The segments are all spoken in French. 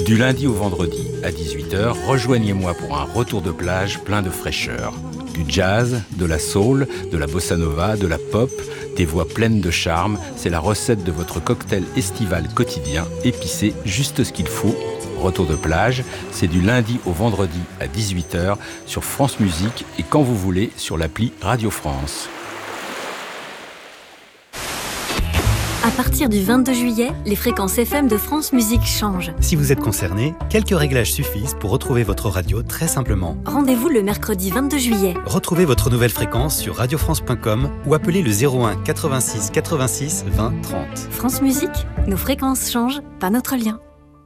Du lundi au vendredi à 18h, rejoignez-moi pour un retour de plage plein de fraîcheur. Du jazz, de la soul, de la bossa nova, de la pop, des voix pleines de charme, c'est la recette de votre cocktail estival quotidien, épicé, juste ce qu'il faut. Retour de plage, c'est du lundi au vendredi à 18h sur France Musique et quand vous voulez sur l'appli Radio France. À partir du 22 juillet, les fréquences FM de France Musique changent. Si vous êtes concerné, quelques réglages suffisent pour retrouver votre radio très simplement. Rendez-vous le mercredi 22 juillet. Retrouvez votre nouvelle fréquence sur radiofrance.com ou appelez le 01 86 86 20 30. France Musique, nos fréquences changent, pas notre lien.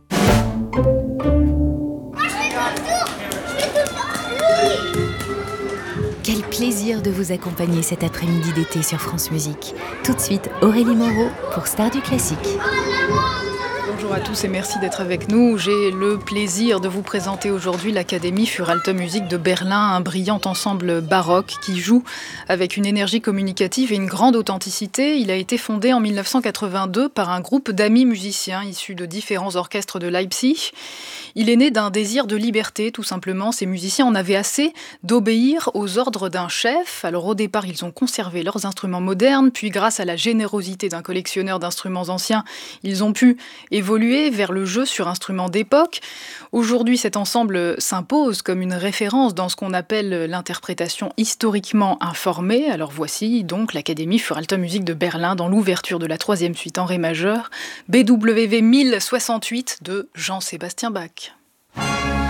Quel plaisir de vous accompagner cet après-midi d'été sur France Musique. Tout de suite, Aurélie Moreau pour Star du Classique. Bonjour à tous et merci d'être avec nous. J'ai le plaisir de vous présenter aujourd'hui l'Académie für Alte Musik de Berlin, un brillant ensemble baroque qui joue avec une énergie communicative et une grande authenticité. Il a été fondé en 1982 par un groupe d'amis musiciens issus de différents orchestres de Leipzig. Il est né d'un désir de liberté, tout simplement. Ces musiciens en avaient assez d'obéir aux ordres d'un chef. Alors au départ, ils ont conservé leurs instruments modernes, puis grâce à la générosité d'un collectionneur d'instruments anciens, ils ont pu évoluer vers le jeu sur instruments d'époque. Aujourd'hui, cet ensemble s'impose comme une référence dans ce qu'on appelle l'interprétation historiquement informée. Alors voici donc l'Académie für Alte Musik de Berlin dans l'ouverture de la 3e suite en ré majeur, BWV 1068 de Jean-Sébastien Bach.